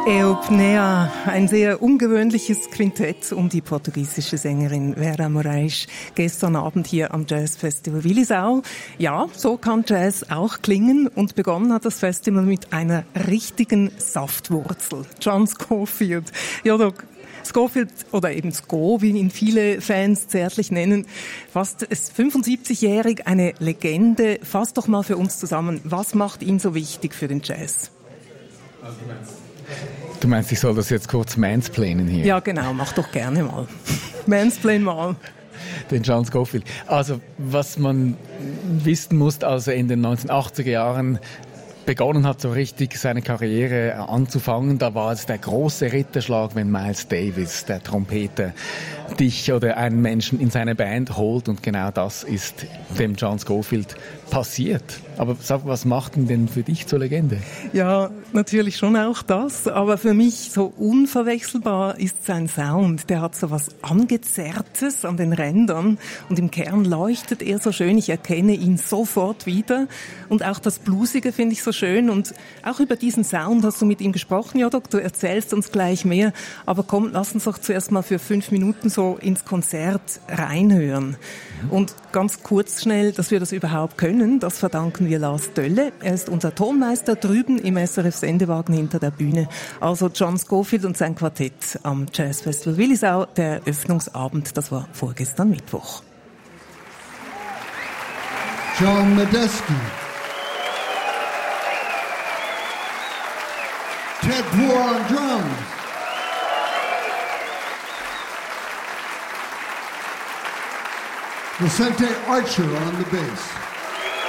Eupnea, ein sehr ungewöhnliches Quintett um die portugiesische Sängerin Vera Moraes gestern Abend hier am Jazzfestival Willisau. Ja, so kann Jazz auch klingen und begonnen hat das Festival mit einer richtigen Saftwurzel. John Scofield. Ja, Scofield oder eben Sco, wie ihn viele Fans zärtlich nennen, fast 75-jährig, eine Legende. Fass doch mal für uns zusammen, was macht ihn so wichtig für den Jazz? Du meinst, ich soll das jetzt kurz mansplainen hier? Ja, genau, mach doch gerne mal. Mansplain mal. Den John Scofield. Also, was man wissen muss, als er in den 1980er Jahren begonnen hat, so richtig seine Karriere anzufangen, da war es der große Ritterschlag, wenn Miles Davis, der Trompeter, dich oder einen Menschen in seine Band holt, und genau das ist dem John Scofield passiert. Aber sag, was macht ihn denn für dich zur Legende? Ja, natürlich schon auch das, aber für mich so unverwechselbar ist sein Sound. Der hat so was Angezerrtes an den Rändern und im Kern leuchtet er so schön. Ich erkenne ihn sofort wieder und auch das Bluesige finde ich so schön, und auch über diesen Sound hast du mit ihm gesprochen, Jodok, du erzählst uns gleich mehr, aber komm, lass uns doch zuerst mal für 5 Minuten so ins Konzert reinhören. Und ganz kurz schnell, dass wir das überhaupt können, das verdanken wir Lars Dölle. Er ist unser Tonmeister drüben im SRF-Sendewagen hinter der Bühne. Also John Scofield und sein Quartett am Jazzfestival Willisau, der Eröffnungsabend, das war vorgestern Mittwoch. John Medeski, Ted Poor on drums, Vicente Archer on the bass.